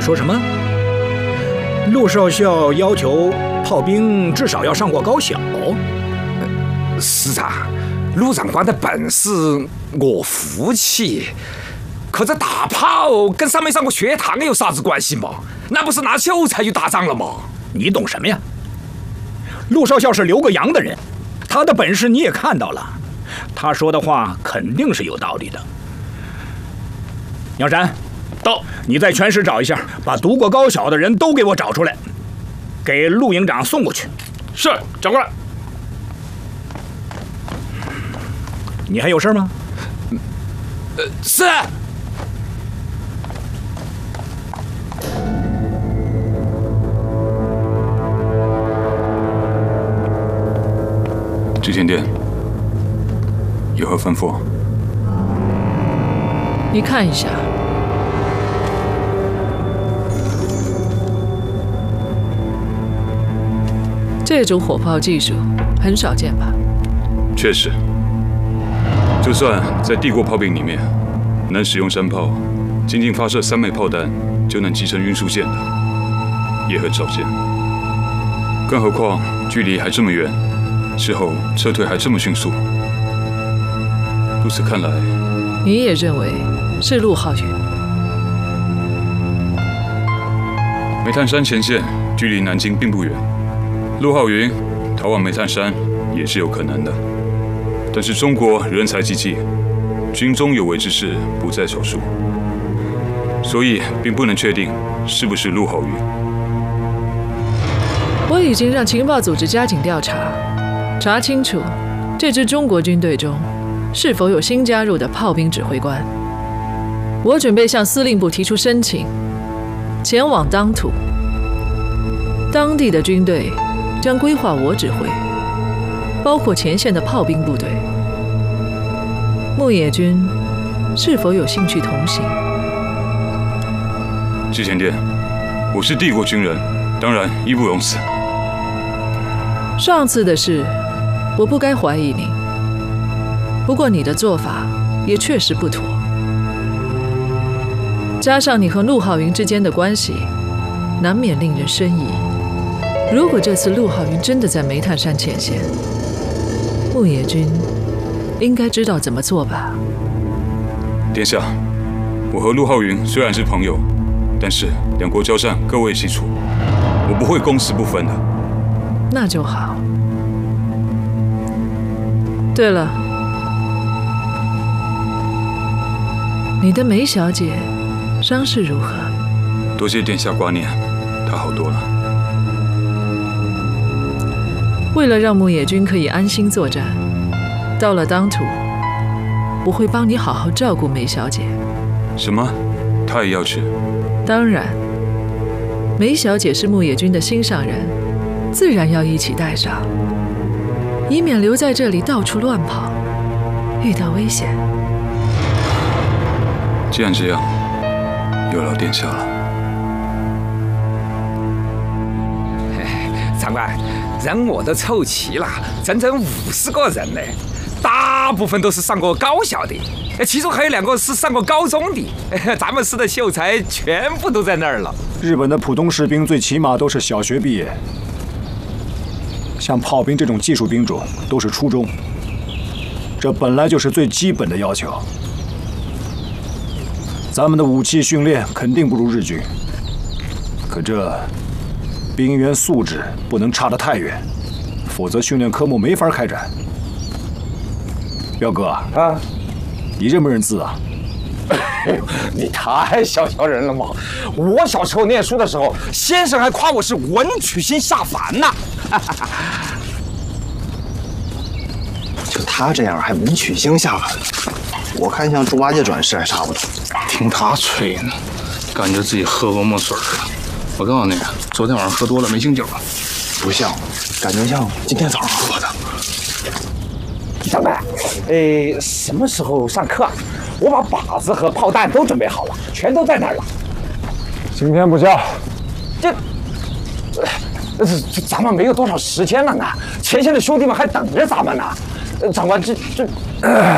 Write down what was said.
说什么？陆少校要求炮兵至少要上过高小。 是啊，陆长官的本事我服气，可这打炮跟上没上过学堂有啥子关系嘛？那不是拿秀才去打仗了吗？ 你懂什么呀？陆少校是留过洋的人，他的本事你也看到了，他说的话肯定是有道理的。杨山， 到， 你在全市找一下，把读过高小的人都给我找出来，给陆营长送过去。 是，长官。 你还有事吗？ 是。 知县殿，有何吩咐？ 你看一下，这种火炮技术很少见吧？ 确实，就算在帝国炮兵里面，能使用山炮，仅仅发射3枚炮弹就能击沉运输线的，也很少见。更何况距离还这么远，之后撤退还这么迅速。如此看来， 你也认为是陆浩云？ 煤炭山前线距离南京并不远，陆浩云逃往煤炭山也是有可能的。但是中国人才济济，军中有为之士不在少数，所以并不能确定是不是陆浩云。 我已经让情报组织加紧调查，查清楚这支中国军队中是否有新加入的炮兵指挥官。我准备向司令部提出申请，前往当土，当地的军队将规划我指挥，包括前线的炮兵部队。牧野军是否有兴趣同行？ 知县殿，我是帝国军人，当然义不容辞。 上次的事，我不该怀疑你。不过你的做法也确实不妥，加上你和陆浩云之间的关系，难免令人生疑。如果这次陆浩云真的在煤炭山前线，牧野军应该知道怎么做吧？ 殿下，我和陆浩云虽然是朋友，但是两国交战各为其主，我不会公私不分的。 那就好。对了，你的梅小姐伤势如何？ 多谢殿下挂念，她好多了。 为了让牧野军可以安心作战，到了当土，我会帮你好好照顾梅小姐。 什么？她也要去？ 当然，梅小姐是牧野军的心上人，自然要一起带上，以免留在这里到处乱跑，遇到危险。 既然这样，有劳殿下了。 长官，人我都凑齐了，整整50个人呢，大部分都是上过高小的，其中还有2个是上过高中的。咱们市的秀才全部都在那儿了。 日本的普通士兵最起码都是小学毕业，像炮兵这种技术兵种都是初中，这本来就是最基本的要求。咱们的武器训练肯定不如日军，可这兵员素质不能差得太远，否则训练科目没法开展。彪哥啊，你认不认字啊？ 哎呦，你太小瞧人了嘛！我小时候念书的时候，先生还夸我是文曲星下凡呢。 就他这样还文曲星下凡，我看像猪八戒转世还差不多。 听他吹呢，感觉自己喝过墨水了。我告诉你，昨天晚上喝多了没醒酒啊。 不像，感觉像今天早上喝的。 长官，什么时候上课啊？我把靶子和炮弹都准备好了，全都在那儿了。 今天不教。 这咱们没有多少时间了呢，前线的兄弟们还等着咱们呢。长官，这。